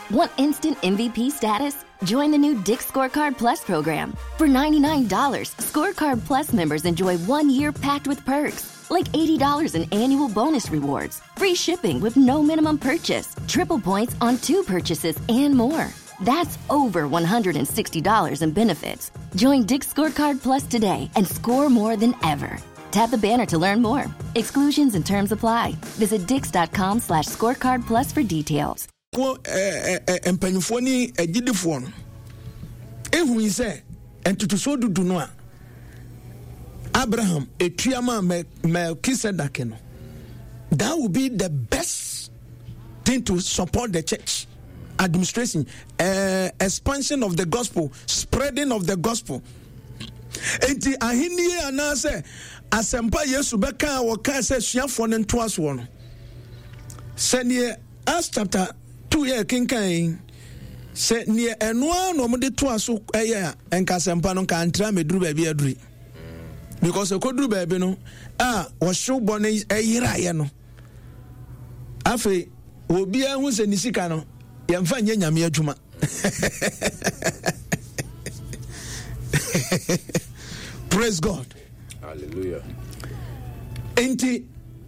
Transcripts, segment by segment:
Want instant MVP status? Join the new Dick's Scorecard Plus program. For $99, Scorecard Plus members enjoy 1 year packed with perks, like $80 in annual bonus rewards, free shipping with no minimum purchase, triple points on 2 purchases, and more. That's over $160 in benefits. Join Dick's Scorecard Plus today and score more than ever. Tap the banner to learn more. Exclusions and terms apply. Visit dix.com/scorecard plus for details. Empanyfoni ejidifo no ehu ise entutuso dudu no a Abraham etuama Melchizedek no, that would be the best thing to support the church administration, expansion of the gospel, spreading of the gospel. Enti ahini anase asempa Yesu beka woka se suafo no ntoaso no sene Acts chapter 2 year kinkan se ne enoa no mo de toaso eya enkasempa no kan tra meduru ba bi aduri because ekoduru ba bi no wo hyew bone eyira ye no afi obi ahu se ni sika no yemfa nye nyame adwuma praise God, hallelujah. Enti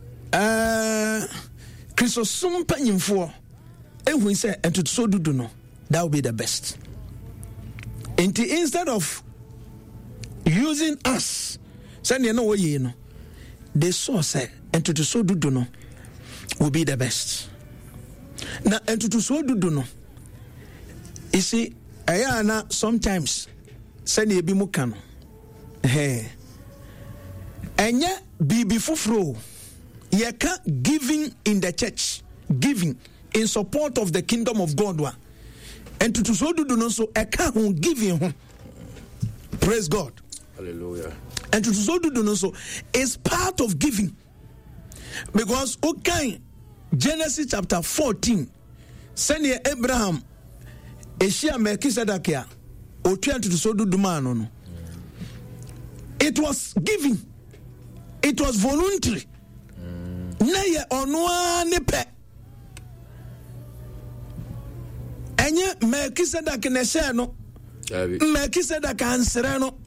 Christosum panyimfo ehun say entuso dudu no, that will be the best. Enti instead of using us say no way no, they saw say entuso dudu no will be the best. Na entuso dudu no, you see ayana sometimes say ne bi mu kan enye bibi fufuro yeka giving in the church, giving in support of the kingdom of God wa and to so do no so eka hu giving hu. Praise God, hallelujah. And to so do no so is part of giving, because okay, Genesis chapter 14 send Abraham eshia Melchizedek ya otua to so do man no, it was giving, it was voluntary. Na ye onwa ne pe enye Melchizedek ne she no, Melchizedek ansere no,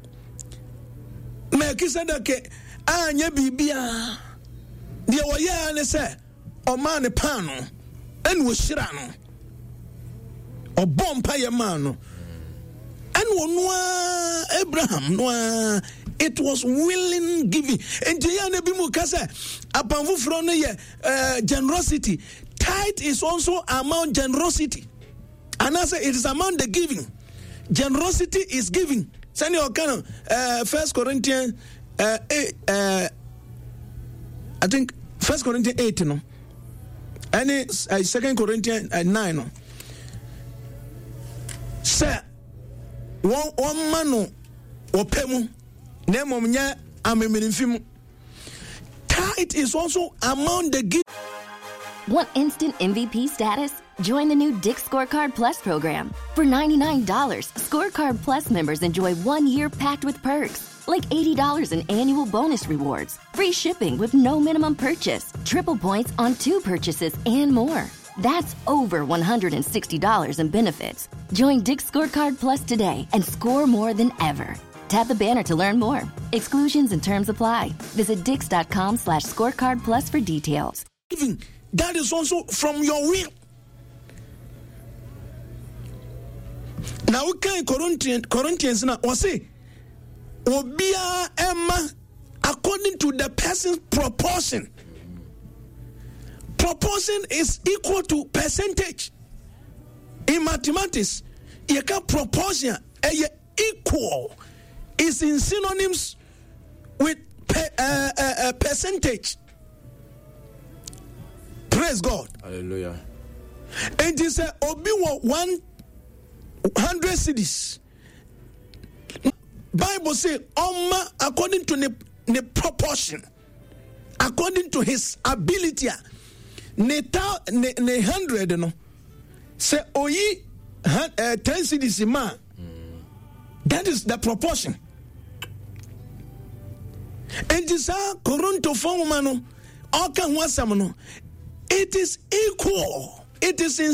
Melchizedek anya bibia de wo ye ne se o ma ne pan no en wo hira no o bompa ye man no en wo no Abraham no. It was willing giving. And Jayana Bimu Kasa, Apanfu from generosity. Tithe is also among generosity. And I say it is among the giving. Generosity is giving. Send your kind of 1 Corinthians 8, I think 1 Corinthians 8, no. And 2 Corinthians 9, no. Sir, one man or pemu. Tithe is also among the gifts. Want instant MVP status? Join the new Dick's Scorecard Plus program. For $99, Scorecard Plus members enjoy 1 year packed with perks, like $80 in annual bonus rewards, free shipping with no minimum purchase, triple points on 2 purchases, and more. That's over $160 in benefits. Join Dick's Scorecard Plus today and score more than ever. Tap the banner to learn more. Exclusions and terms apply. Visit dix.com/scorecard plus for details. Giving, that is also from your will. Now, okay, Corinthians now, or say, Obia Emma, according to the person's proportion. Proportion is equal to percentage. In mathematics, you can proportion equal is in synonyms with percentage. Praise God, hallelujah. And it is obi 100 cities. Bible say according to the proportion, according to his ability. Ne 100 no say oyi 10 cities ma. That is the proportion. And this Koronto form no, all can wasam no. It is equal. It is in